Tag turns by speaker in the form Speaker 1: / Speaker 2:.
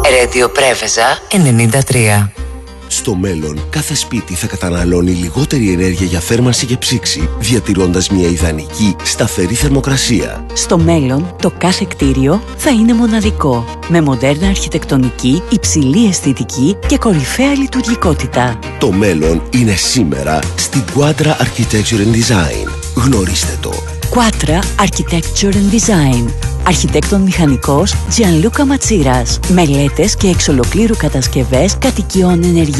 Speaker 1: Radio Πρέβεζα 93.
Speaker 2: Στο μέλλον, κάθε σπίτι θα καταναλώνει λιγότερη ενέργεια για θέρμανση και ψήξη, διατηρώντας μια ιδανική, σταθερή θερμοκρασία.
Speaker 3: Στο μέλλον, το κάθε κτίριο θα είναι μοναδικό, με μοντέρνα αρχιτεκτονική, υψηλή αισθητική και κορυφαία λειτουργικότητα.
Speaker 2: Το μέλλον είναι σήμερα στην Quadra Architecture and Design. Γνωρίστε το.
Speaker 3: Quadra Architecture and Design. Αρχιτέκτον μηχανικός Gianluca Matsiras. Μελέτες και εξ ολοκλήρου κατασκευές κατοικιών ενεργειακών.